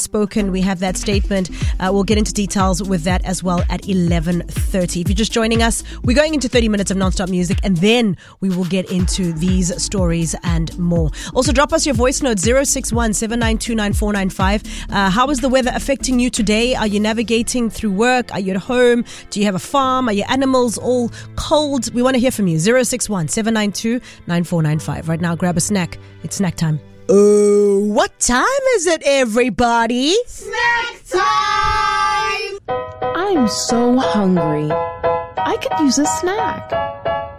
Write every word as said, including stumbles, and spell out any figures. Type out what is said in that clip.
spoken. We have that statement. Uh, we'll get into details with that as well at eleven thirty. If you're just joining us, we're going into thirty minutes of non-stop music, and then we will get into these stories and more. Also, drop us your voice note, zero six one, seven nine two, nine four nine five. Uh, how is the weather affecting you today? Are you navigating through work? Are you at home? Do you have a farm? Are your animals all cold? We want to hear from you. zero six one, seven nine two, nine four nine five. Right now, grab a snack. It's snack time. Oh, what time is it, everybody? Snack time! I'm so hungry. I could use a snack.